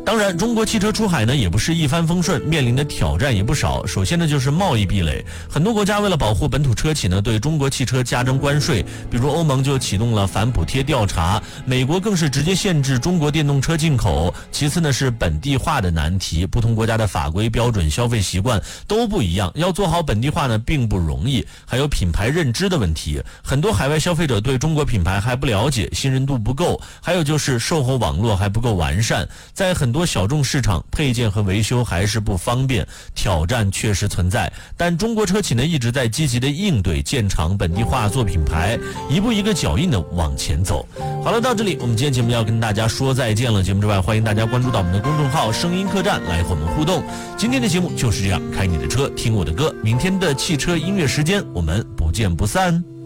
当然，中国汽车出海呢也不是一帆风顺，面临的挑战也不少。首先呢就是贸易壁垒，很多国家为了保护本土车企呢，对中国汽车加征关税，比如欧盟就启动了反补贴调查，美国更是直接限制中国电动车进口。其次呢是本地化的难题，不同国家的法规标准、消费习惯都不一样，要做好本地化呢并不容易。还有品牌认知的问题，很多海外消费者对中国品牌还不了解，信任度不够。还有就是售后网络还不够完善，在很多小众市场，配件和维修还是不方便，挑战确实存在。但中国车企呢一直在积极的应对，建厂本地化做品牌，一步一个脚印的往前走。好了，到这里我们今天节目要跟大家说再见了。节目之外，欢迎大家关注到我们的公众号声音客栈来和我们互动。今天的节目就是这样，开你的车听我的歌，明天的汽车音乐时间我们不见不散。